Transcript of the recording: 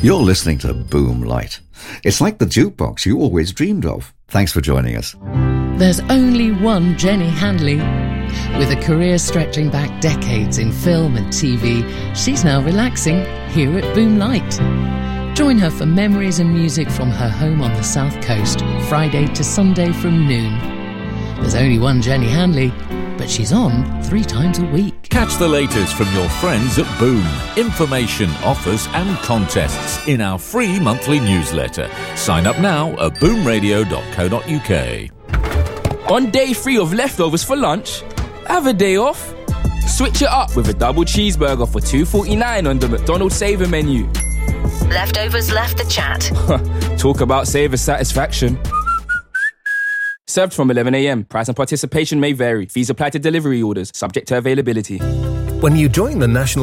You're listening to Boom Light. It's like the jukebox you always dreamed of. Thanks for joining us. There's only one Jenny Handley. With a career stretching back decades in film and TV, she's now relaxing here at Boom Light. Join her for memories and music from her home on the South Coast, Friday to Sunday from noon. There's only one Jenny Handley, but she's on 3 times a week. Catch the latest from your friends at Boom. Information, offers and contests in our free monthly newsletter. Sign up now at boomradio.co.uk. On day 3 of leftovers for lunch, have a day off. Switch it up with a double cheeseburger for $2.49 on the McDonald's Saver menu. Leftovers left the chat. Talk about Saver satisfaction. Served from 11 a.m. Price and participation may vary. Fees apply to delivery orders, subject to availability. When you join the National